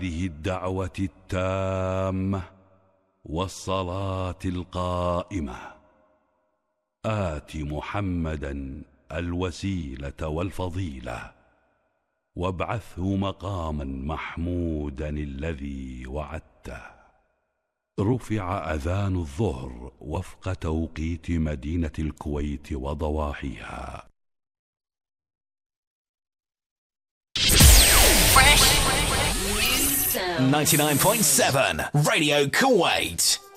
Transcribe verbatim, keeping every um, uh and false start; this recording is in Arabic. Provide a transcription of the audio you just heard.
هذه الدعوة التامة والصلاة القائمة آت محمدا الوسيلة والفضيلة وابعثه مقاما محمودا الذي وعدته. رفع أذان الظهر وفق توقيت مدينة الكويت وضواحيها. ninety-nine point seven Radio Kuwait.